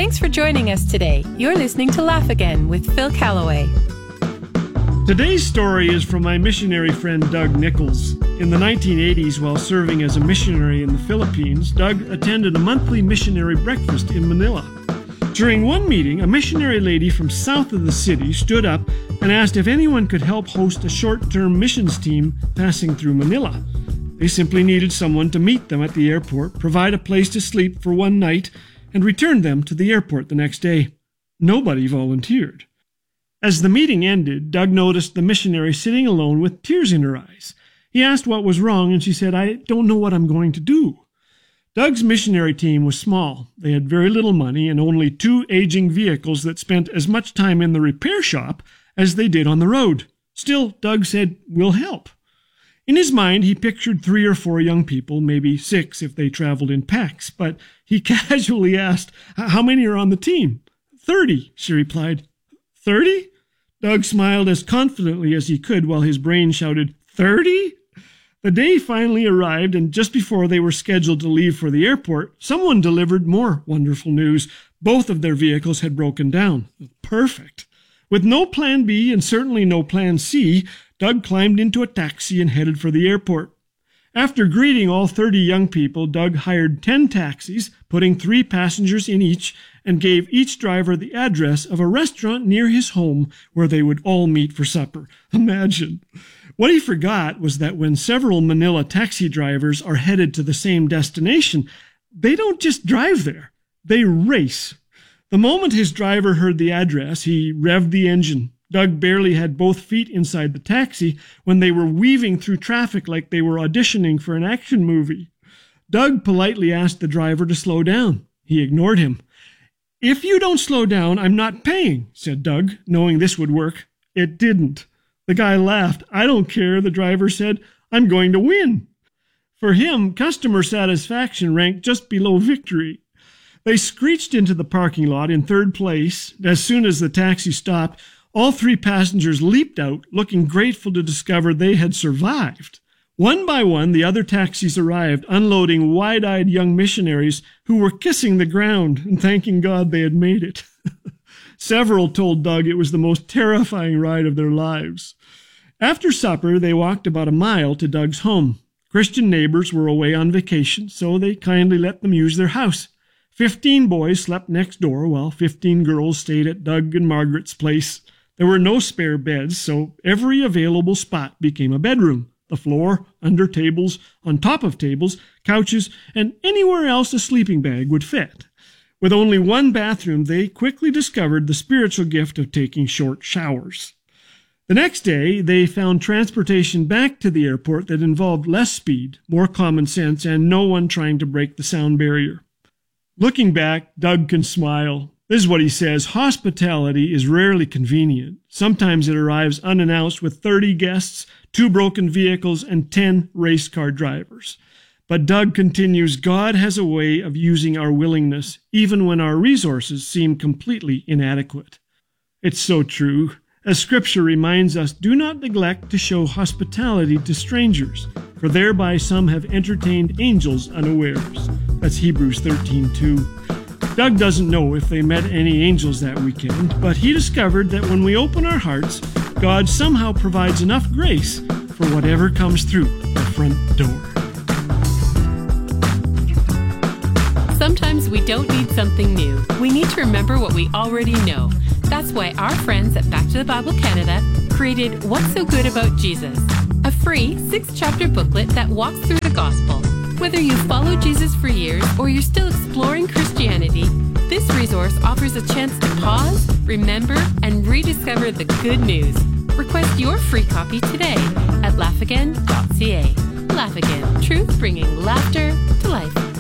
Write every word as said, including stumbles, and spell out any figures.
Thanks for joining us today. You're listening to Laugh Again with Phil Callaway. Today's story is from my missionary friend Doug Nichols. In the nineteen eighties, while serving as a missionary in the Philippines, Doug attended a monthly missionary breakfast in Manila. During one meeting, a missionary lady from south of the city stood up and asked if anyone could help host a short-term missions team passing through Manila. They simply needed someone to meet them at the airport, provide a place to sleep for one night, and return them to the airport the next day. Nobody volunteered. As the meeting ended, Doug noticed the missionary sitting alone with tears in her eyes. He asked what was wrong, and she said, "I don't know what I'm going to do." Doug's missionary team was small. They had very little money and only two aging vehicles that spent as much time in the repair shop as they did on the road. Still, Doug said, "We'll help." In his mind, he pictured three or four young people, maybe six if they traveled in packs, but he casually asked, "How many are on the team?" Thirty, she replied. Thirty? Doug smiled as confidently as he could while his brain shouted, Thirty? The day finally arrived, and just before they were scheduled to leave for the airport, someone delivered more wonderful news. Both of their vehicles had broken down. Perfect. With no plan B and certainly no plan C, Doug climbed into a taxi and headed for the airport. After greeting all thirty young people, Doug hired ten taxis, putting three passengers in each, and gave each driver the address of a restaurant near his home where they would all meet for supper. Imagine. What he forgot was that when several Manila taxi drivers are headed to the same destination, they don't just drive there. They race. The moment his driver heard the address, he revved the engine. Doug barely had both feet inside the taxi when they were weaving through traffic like they were auditioning for an action movie. Doug politely asked the driver to slow down. He ignored him. "If you don't slow down, I'm not paying," said Doug, knowing this would work. It didn't. The guy laughed. "I don't care," the driver said. "I'm going to win." For him, customer satisfaction ranked just below victory. They screeched into the parking lot in third place. As soon as the taxi stopped, all three passengers leaped out, looking grateful to discover they had survived. One by one, the other taxis arrived, unloading wide-eyed young missionaries who were kissing the ground and thanking God they had made it. Several told Doug it was the most terrifying ride of their lives. After supper, they walked about a mile to Doug's home. Christian neighbors were away on vacation, so they kindly let them use their house. Fifteen boys slept next door, while fifteen girls stayed at Doug and Margaret's place. There were no spare beds, so every available spot became a bedroom. The floor, under tables, on top of tables, couches, and anywhere else a sleeping bag would fit. With only one bathroom, they quickly discovered the spiritual gift of taking short showers. The next day, they found transportation back to the airport that involved less speed, more common sense, and no one trying to break the sound barrier. Looking back, Doug can smile. This is what he says: "Hospitality is rarely convenient. Sometimes it arrives unannounced with thirty guests, two broken vehicles, and ten race car drivers." But Doug continues, God has a way of using our willingness, even when our resources seem completely inadequate. It's so true. As Scripture reminds us, do not neglect to show hospitality to strangers, for thereby some have entertained angels unawares. That's Hebrews thirteen two. Doug doesn't know if they met any angels that weekend, but he discovered that when we open our hearts, God somehow provides enough grace for whatever comes through the front door. Sometimes we don't need something new. We need to remember what we already know. That's why our friends at Back to the Bible Canada created What's So Good About Jesus, a free six-chapter booklet that walks through the gospel. Whether you've followed Jesus for years or you're still exploring Christianity, this resource offers a chance to pause, remember, and rediscover the good news. Request your free copy today at laugh again dot c a. Laugh Again, truth bringing laughter to life.